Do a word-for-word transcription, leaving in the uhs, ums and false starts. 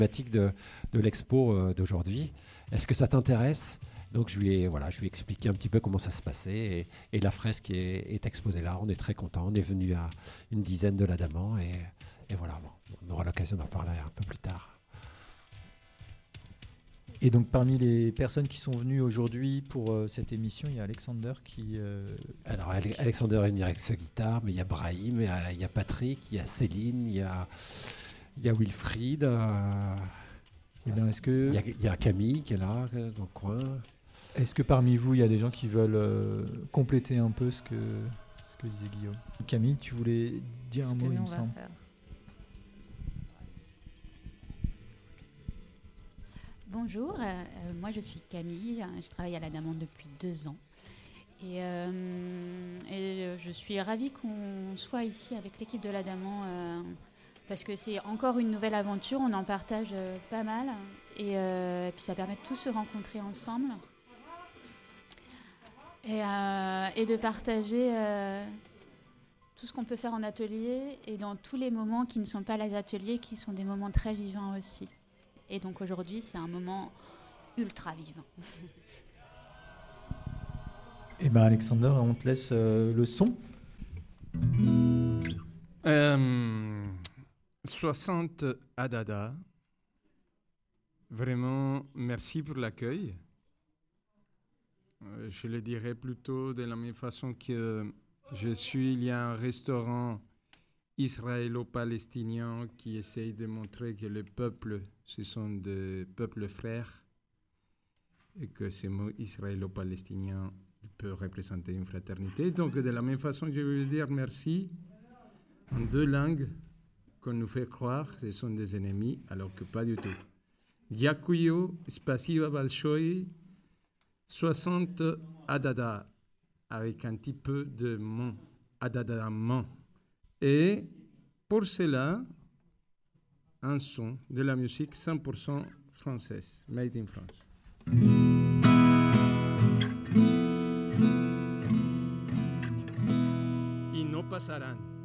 thématique de, de l'expo euh, d'aujourd'hui. Est-ce que ça t'intéresse ? Donc je lui ai, voilà, je lui ai expliqué un petit peu comment ça se passait et, et la fresque est, est exposée là. On est très contents. On est venu à une dizaine de l'Adamant et, et voilà, bon, on aura l'occasion d'en parler un peu plus tard. Et donc parmi les personnes qui sont venues aujourd'hui pour euh, cette émission, il y a Alexander qui... Euh, Alors Ale- Alexander est venu avec sa guitare, mais il y a Brahim, il y a, il y a Patrick, il y a Céline, il y a, il y a Wilfried, euh, eh bien, est-ce que, il, y a, il y a Camille qui est là euh, dans le coin. est-ce que parmi vous, il y a des gens qui veulent euh, compléter un peu ce que, ce que disait Guillaume ? Camille, tu voulais dire Ce un que mot, nous, il me on va semble. faire. Bonjour, euh, moi je suis Camille, je travaille à l'Adamant depuis deux ans et, euh, et je suis ravie qu'on soit ici avec l'équipe de l'Adamant euh, parce que c'est encore une nouvelle aventure, on en partage euh, pas mal et, euh, et puis ça permet de tous se rencontrer ensemble et, euh, et de partager euh, tout ce qu'on peut faire en atelier et dans tous les moments qui ne sont pas les ateliers, qui sont des moments très vivants aussi. Et donc aujourd'hui, c'est un moment ultra vivant. Eh bien Alexander, on te laisse euh, le son. Euh, soixante Adada. Vraiment, merci pour l'accueil. Euh, je le dirais plutôt de la même façon que je suis. Il y a un restaurant israélo-palestinien qui essaye de montrer que les peuples, ce sont des peuples frères et que ce mot israélo-palestinien il peut représenter une fraternité. Donc, de la même façon, je veux dire merci en deux langues qu'on nous fait croire que ce sont des ennemis, alors que pas du tout. Dziękuję, spasiba balshoi, soixante Adada, avec un petit peu de mon, adadament. Et pour cela, un son de la musique cent pour cent française, made in France. Y no pasarán.